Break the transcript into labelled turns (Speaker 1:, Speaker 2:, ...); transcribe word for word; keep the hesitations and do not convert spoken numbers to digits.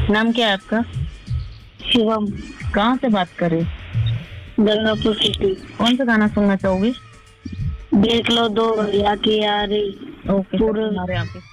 Speaker 1: नाम क्या है आपका?
Speaker 2: शिवम।
Speaker 1: कहाँ से बात कर रहे?
Speaker 2: गंगापुर सिटी।
Speaker 1: कौन सा गाना सुनना चाहोगे?
Speaker 2: देख लो दो घड़िया की यारी।
Speaker 1: ओके,
Speaker 2: पूरे
Speaker 1: हमारे यहाँ पे